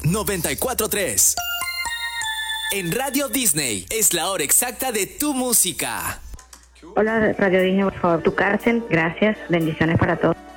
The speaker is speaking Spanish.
94.3. En Radio Disney es la hora exacta de tu música. Hola, Radio Disney, por favor, tu cárcel. Gracias, bendiciones para todos.